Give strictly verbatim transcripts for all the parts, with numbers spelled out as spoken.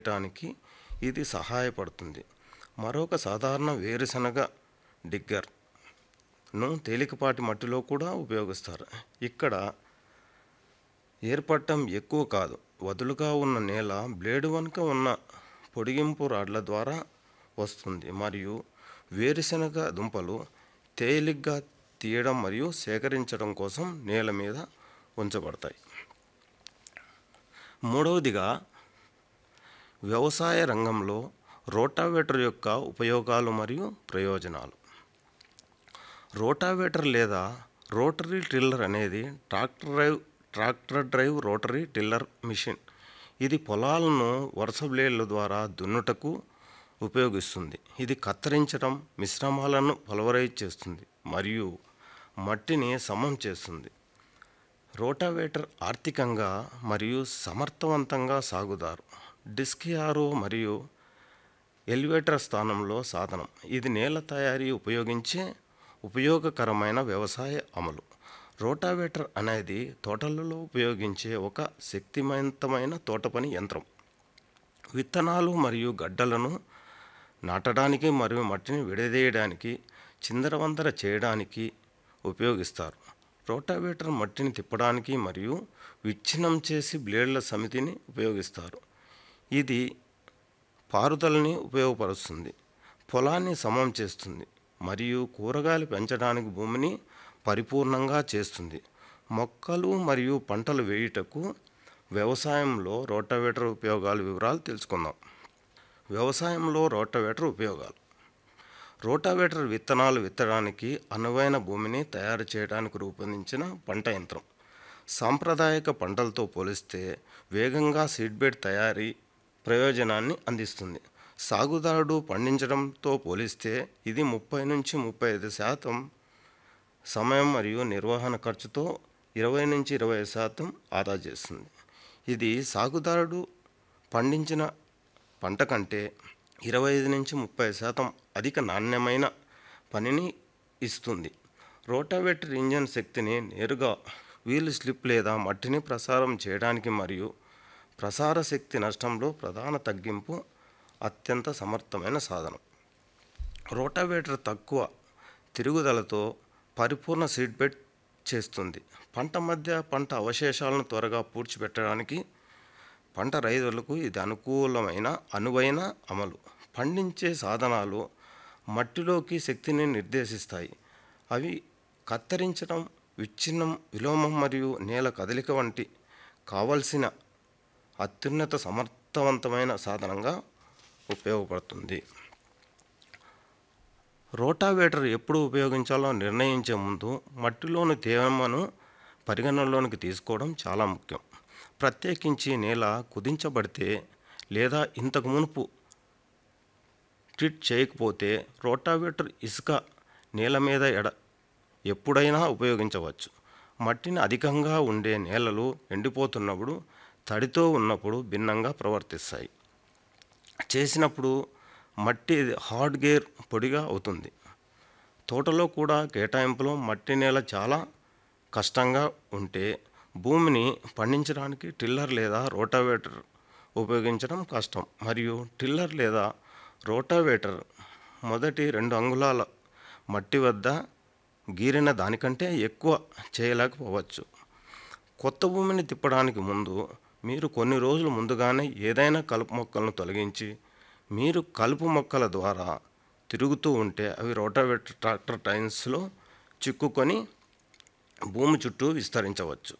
చేయటానికి ఇది సహాయపడుతుంది. మరొక సాధారణ వేరుశనగ డిగ్గర్ను తేలికపాటి మట్టిలో కూడా ఉపయోగిస్తారు. ఇక్కడ ఏర్పడటం ఎక్కువ కాదు. వదులుగా ఉన్న నేల బ్లేడు వెనుక ఉన్న పొడిగింపు రాడ్ల ద్వారా వస్తుంది మరియు వేరుశనగ దుంపలు తేలిగ్గా తీయడం మరియు సేకరించడం కోసం నేల మీద ఉంచబడతాయి. మూడవదిగా, వ్యవసాయ రంగంలో రోటావేటర్ యొక్క ఉపయోగాలు మరియు ప్రయోజనాలు. రోటావేటర్ లేదా రోటరీ టిల్లర్ అనేది tractor drive tractor drive rotary tiller machine. ఇది పొలాలను వరుస బ్లేడ్ల ద్వారా దున్నుటకు ఉపయోగిస్తుంది. ఇది కత్తిరించడం, మిశ్రమాలను పల్వరైజ్ చేస్తుంది మరియు మట్టిని సమం చేస్తుంది. రోటావేటర్ ఆర్థికంగా మరియు సమర్థవంతంగా సాగుదారు. డిస్క్ యారో మరియు ఎలివేటర్ స్థానంలో సాధనం. ఇది నేల తయారీ ఉపయోగించే ఉపయోగకరమైన వ్యవసాయ అమలు. రోటావేటర్ అనేది తోటలలో ఉపయోగించే ఒక శక్తివంతమైన తోటపని యంత్రం. విత్తనాలు మరియు గడ్డలను నాటడానికి మరియు మట్టిని విడదీయడానికి, చిందరవందర చేయడానికి ఉపయోగిస్తారు. రోటావేటర్ మట్టిని తిప్పడానికి మరియు విచ్ఛిన్నం చేసి బ్లేడ్ల సమితిని ఉపయోగిస్తారు. ఇది పారుదలని ఉపయోగపరుస్తుంది, పొలాన్ని సమం చేస్తుంది మరియు కూరగాయలు పెంచడానికి భూమిని పరిపూర్ణంగా చేస్తుంది. మొక్కలు మరియు పంటలు వేయుటకు వ్యవసాయంలో రోటావేటర్ ఉపయోగాల వివరాలు తెలుసుకుందాం. వ్యవసాయంలో రోటావేటర్ ఉపయోగాలు. రోటావేటర్ విత్తనాలు విత్తడానికి అనువైన భూమిని తయారు చేయడానికి రూపొందించిన పంట యంత్రం. సాంప్రదాయిక పంటలతో పోలిస్తే వేగంగా సీడ్బెడ్ తయారీ ప్రయోజనాన్ని అందిస్తుంది. సాగుదారుడు పండించడంతో పోలిస్తే ఇది ముప్పై నుంచి ముప్పై ఐదు శాతం సమయం మరియు నిర్వహణ ఖర్చుతో ఇరవై నుంచి ఇరవై శాతం ఆదా చేస్తుంది. ఇది సాగుదారుడు పండించిన పంట కంటే ఇరవై ఐదు నుంచి ముప్పై శాతం అధిక నాణ్యమైన పనిని ఇస్తుంది. రోటావేటర్ ఇంజన్ శక్తిని నేరుగా వీల్ స్లిప్ లేదా మట్టిని ప్రసారం చేయడానికి మరియు ప్రసార శక్తి నష్టంలో ప్రధాన తగ్గింపు అత్యంత సమర్థమైన సాధనం. రోటావేటర్ తక్కువ తిరుగుదలతో పరిపూర్ణ సీడ్బెడ్ చేస్తుంది. పంట మధ్య పంట అవశేషాలను త్వరగా పూడ్చిపెట్టడానికి పంట రైతులకు ఇది అనుకూలమైన అనువైన అమలు. పండించే సాధనాలు మట్టిలోకి శక్తిని నిర్దేశిస్తాయి. అవి కత్తిరించడం, విచ్ఛిన్నం, విలోమం మరియు నేల కదలిక వంటి కావలసిన అత్యున్నత సమర్థవంతమైన సాధనంగా ఉపయోగపడుతుంది. రోటావేటర్ ఎప్పుడు ఉపయోగించాలో నిర్ణయించే ముందు మట్టిలోని తేమను పరిగణనలోకి తీసుకోవడం చాలా ముఖ్యం. ప్రత్యేకించి నేల కుదించబడితే లేదా ఇంతకు మునుపు ట్రీట్ చేయకపోతే రోటావేటర్ ఇసుక నేల మీద ఎడ ఎప్పుడైనా ఉపయోగించవచ్చు. మట్టిని అధికంగా ఉండే నేలలు ఎండిపోతున్నప్పుడు, తడితో ఉన్నప్పుడు భిన్నంగా ప్రవర్తిస్తాయి. చేసినప్పుడు మట్టి హార్డ్ గేర్ పొడిగా అవుతుంది. తోటలో కూడా కేటాయింపులో మట్టి నేల చాలా కష్టంగా ఉంటే భూమిని పండించడానికి టిల్లర్ లేదా రోటావేటర్ ఉపయోగించడం కష్టం మరియు టిల్లర్ లేదా రోటావేటర్ మొదటి రెండు అంగుళాల మట్టి వద్ద గీరిన దానికంటే ఎక్కువ చేయలేకపోవచ్చు. కొత్త భూమిని తిప్పడానికి ముందు మీరు కొన్ని రోజులు ముందుగానే ఏదైనా కలుపు మొక్కలను తొలగించి, మీరు కలుపు మొక్కల ద్వారా తిరుగుతూ ఉంటే అవి రోటావేటర్ ట్రాక్టర్ టైర్స్లో చిక్కుకొని భూమి చుట్టూ విస్తరించవచ్చు.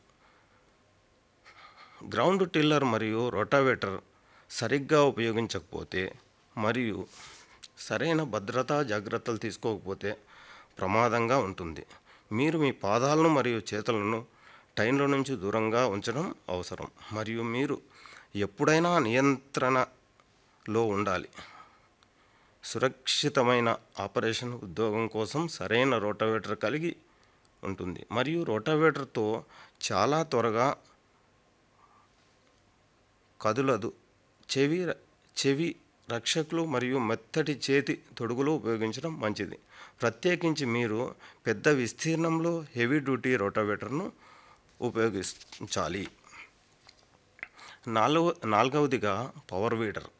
గ్రౌండ్ టిల్లర్ మరియు రోటావేటర్ సరిగ్గా ఉపయోగించకపోతే మరియు సరైన భద్రతా జాగ్రత్తలు తీసుకోకపోతే ప్రమాదంగా ఉంటుంది. మీరు మీ పాదాలను మరియు చేతులను టైర్ల నుంచి దూరంగా ఉంచడం అవసరం మరియు మీరు ఎప్పుడైనా నియంత్రణలో ఉండాలి. సురక్షితమైన ఆపరేషన్ ఉద్యోగం కోసం సరైన రోటావేటర్ కలిగి ఉంటుంది మరియు రోటావేటర్తో చాలా త్వరగా కదులదు. చెవి చెవి రక్షకులు మరియు మెత్తటి చేతి తొడుగులు ఉపయోగించడం మంచిది. ప్రత్యేకించి మీరు పెద్ద విస్తీర్ణంలో హెవీ డ్యూటీ రోటావేటర్ను ఉపయోగించాలి. నాలుగవ నాలుగవదిగా పవర్ వీడర్